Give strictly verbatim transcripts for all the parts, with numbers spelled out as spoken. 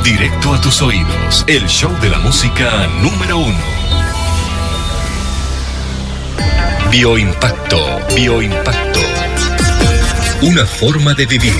Directo a tus oídos, el show de la música número uno. Bioimpacto, Bioimpacto. Una forma de vivir.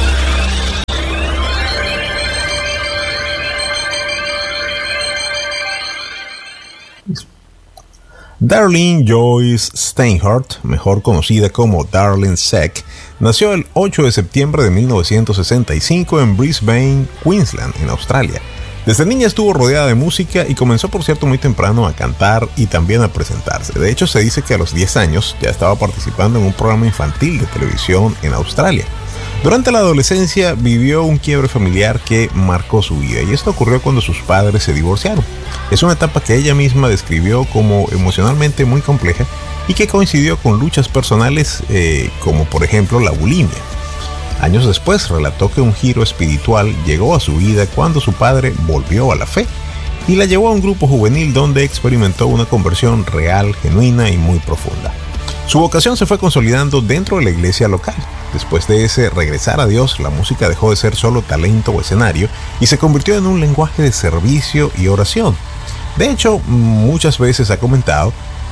Darlene Joyce Steinhardt, mejor conocida como Darlene Zschech, nació el ocho de septiembre de mil novecientos sesenta y cinco en Brisbane, Queensland, en Australia. Desde niña estuvo rodeada de música y comenzó, por cierto, muy temprano a cantar y también a presentarse. De hecho, se dice que a los diez años ya estaba participando en un programa infantil de televisión en Australia. Durante la adolescencia vivió un quiebre familiar que marcó su vida, y esto ocurrió cuando sus padres se divorciaron. Es una etapa que ella misma describió como emocionalmente muy compleja y que coincidió con luchas personales eh, como por ejemplo la bulimia. Años después relató que un giro espiritual llegó a su vida cuando su padre volvió a la fe y la llevó a un grupo juvenil donde experimentó una conversión real, genuina y muy profunda. Su vocación se fue consolidando dentro de la iglesia local. Después de ese regresar a Dios, la música dejó de ser solo talento o escenario y se convirtió en un lenguaje de servicio y oración. De hecho, muchas veces ha comentado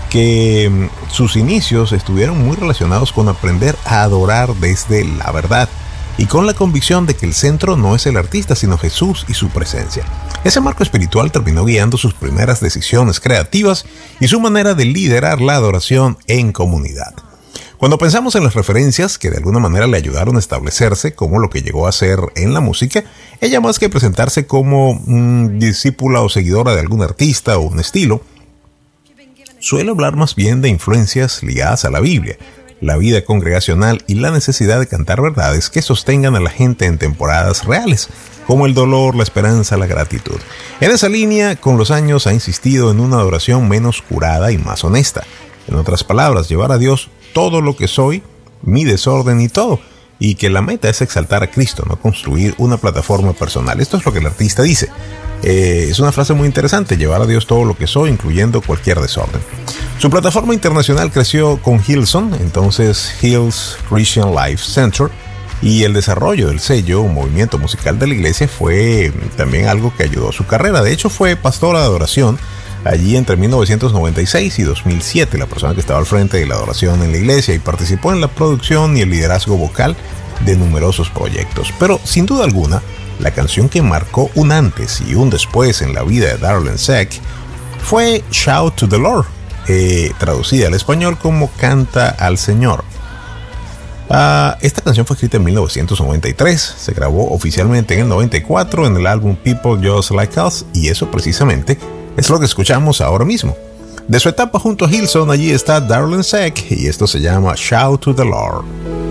que sus inicios estuvieron muy relacionados con aprender a adorar desde la verdad y con la convicción de que el centro no es el artista, sino Jesús y su presencia. Ese marco espiritual terminó guiando sus primeras decisiones creativas y su manera de liderar la adoración en comunidad. Cuando pensamos en las referencias que de alguna manera le ayudaron a establecerse como lo que llegó a ser en la música, ella, más que presentarse como mmm, discípula o seguidora de algún artista o un estilo, suele hablar más bien de influencias ligadas a la Biblia, la vida congregacional y la necesidad de cantar verdades que sostengan a la gente en temporadas reales, como el dolor, la esperanza, la gratitud. En esa línea, con los años ha insistido en una adoración menos curada y más honesta. En otras palabras, llevar a Dios todo lo que soy, mi desorden y todo, y que la meta es exaltar a Cristo, no construir una plataforma personal. Esto es lo que el artista dice. Eh, es una frase muy interesante: llevar a Dios todo lo que soy, incluyendo cualquier desorden. Su plataforma internacional creció con Hillsong, entonces Hills Christian Life Center, y el desarrollo del sello, un movimiento musical de la iglesia, fue también algo que ayudó a su carrera. De hecho, fue pastora de adoración allí entre mil novecientos noventa y seis y dos mil siete, la persona que estaba al frente de la adoración en la iglesia, y participó en la producción y el liderazgo vocal de numerosos proyectos. Pero sin duda alguna, la canción que marcó un antes y un después en la vida de Darlene Zschech fue Shout to the Lord, eh, traducida al español como Canta al Señor. Uh, esta canción fue escrita en mil novecientos noventa y tres, se grabó oficialmente en el noventa y cuatro en el álbum People Just Like Us, y eso precisamente es lo que escuchamos ahora mismo. De su etapa junto a Hillsong, allí está Darlene Zschech, y esto se llama Shout to the Lord.